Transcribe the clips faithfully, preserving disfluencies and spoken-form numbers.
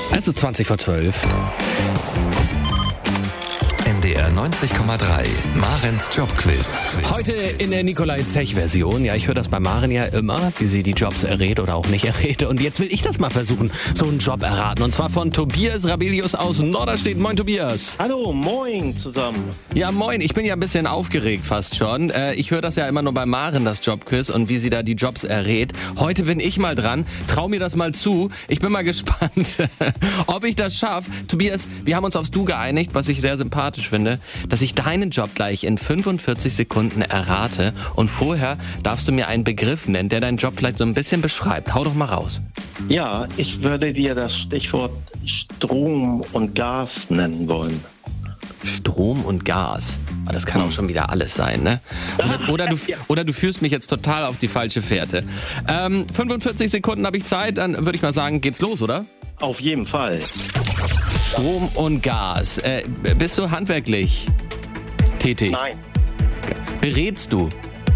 Es ist zwanzig vor zwölf. N D R neunzig Komma drei, Marens Jobquiz. Heute in der Nikolai Zech-Version. Ja, ich höre das bei Maren ja immer, wie sie die Jobs errät oder auch nicht errät. Und jetzt will ich das mal versuchen, so einen Job erraten. Und zwar von Tobias Rabelius aus Norderstedt. Moin, Tobias. Hallo, moin zusammen. Ja, moin. Ich bin ja ein bisschen aufgeregt fast schon. Ich höre das ja immer nur bei Maren, das Jobquiz, und wie sie da die Jobs errät. Heute bin ich mal dran. Trau mir das mal zu. Ich bin mal gespannt, ob ich das schaffe. Tobias, wir haben uns aufs Du geeinigt, was ich sehr sympathisch finde, dass ich deinen Job gleich in fünfundvierzig Sekunden errate. Und vorher darfst du mir einen Begriff nennen, der deinen Job vielleicht so ein bisschen beschreibt. Hau doch mal raus. Ja, ich würde dir das Stichwort Strom und Gas nennen wollen. Strom und Gas. Aber das kann auch schon wieder alles sein, ne? Oder, oder, du, oder du führst mich jetzt total auf die falsche Fährte. Ähm, fünfundvierzig Sekunden habe ich Zeit, dann würde ich mal sagen, geht's los, oder? Auf jeden Fall. Strom und Gas. Äh, bist du handwerklich tätig? Nein. Berätst du?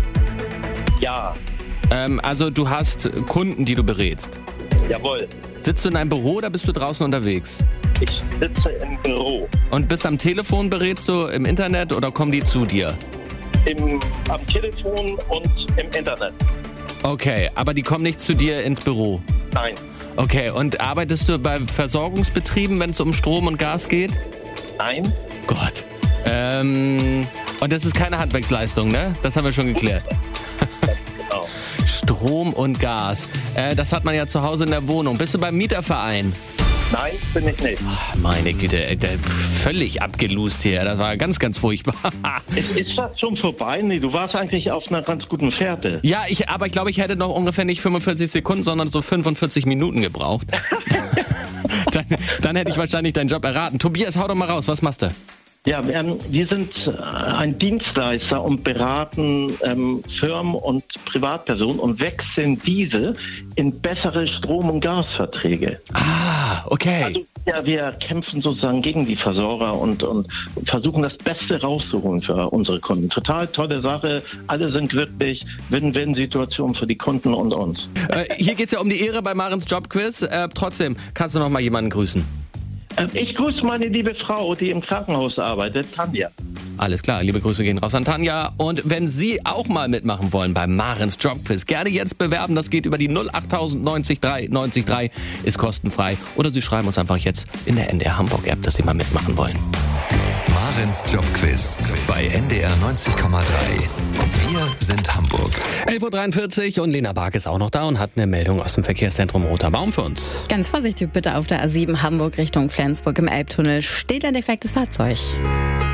Ja. Ähm, also du hast Kunden, die du berätst. Jawohl. Sitzt du in einem Büro oder bist du draußen unterwegs? Ich sitze im Büro. Und bist am Telefon, berätst du im Internet oder kommen die zu dir? Im, am Telefon und im Internet. Okay, aber die kommen nicht zu dir ins Büro? Nein. Okay, und arbeitest du bei Versorgungsbetrieben, wenn es um Strom und Gas geht? Nein. Gott. Ähm, und das ist keine Handwerksleistung, ne? Das haben wir schon geklärt. Genau. Strom und Gas. Äh, das hat man ja zu Hause in der Wohnung. Bist du beim Mieterverein? Nein, bin ich nicht. Ach, meine Güte, ey, der- völlig abgelust hier. Das war ganz, ganz furchtbar. Ist, ist das schon vorbei? Nee, du warst eigentlich auf einer ganz guten Fährte. Ja, ich, aber ich glaube, ich hätte noch ungefähr nicht fünfundvierzig Sekunden, sondern so fünfundvierzig Minuten gebraucht. dann, dann hätte ich wahrscheinlich deinen Job erraten. Tobias, hau doch mal raus. Was machst du? Ja, ähm, wir sind äh, ein Dienstleister und beraten ähm, Firmen und Privatpersonen und wechseln diese in bessere Strom- und Gasverträge. Ah, okay. Also ja, wir kämpfen sozusagen gegen die Versorger und, und versuchen das Beste rauszuholen für unsere Kunden. Total tolle Sache, alle sind glücklich, Win-Win-Situation für die Kunden und uns. Äh, hier geht's ja um die Ehre bei Marens Jobquiz. Äh, trotzdem, kannst du noch mal jemanden grüßen? Äh, ich grüße meine liebe Frau, die im Krankenhaus arbeitet, Tanja. Alles klar, liebe Grüße gehen raus an Tanja. Und wenn Sie auch mal mitmachen wollen beim Marens Jobquiz, gerne jetzt bewerben. Das geht über die null acht null null neun drei neun drei, ist kostenfrei. Oder Sie schreiben uns einfach jetzt in der N D R Hamburg App, dass Sie mal mitmachen wollen. Marens Jobquiz bei N D R neunzig Komma drei. Wir sind Hamburg. elf Uhr dreiundvierzig und Lena Bark ist auch noch da und hat eine Meldung aus dem Verkehrszentrum Roter Baum für uns. Ganz vorsichtig bitte auf der A sieben Hamburg Richtung Flensburg im Elbtunnel. Steht ein defektes Fahrzeug.